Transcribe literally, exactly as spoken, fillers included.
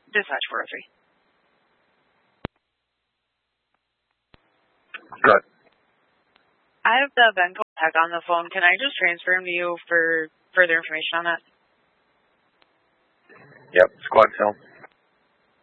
Dispatch four oh three. Good. I have the Benco tech on the phone. Can I just transfer him to you for further information on that? Yep, squad cell.